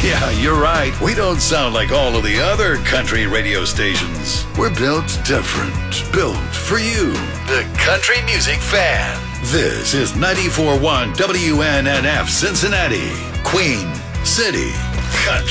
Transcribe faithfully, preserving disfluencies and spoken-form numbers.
Yeah, you're right. We don't sound like all of the other country radio stations. We're built different. Built for you, the country music fan. This is ninety-four point one W N N F Cincinnati, Queen City Country.